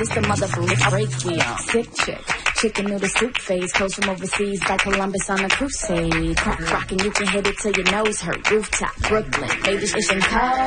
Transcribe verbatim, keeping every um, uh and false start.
This the motherfucking break we on. Sick chick, chicken noodle soup face. Clothes from overseas like Columbus on a crusade. Crack rockin', you can hit it till your nose hurt. Rooftop, Brooklyn, baby, it's in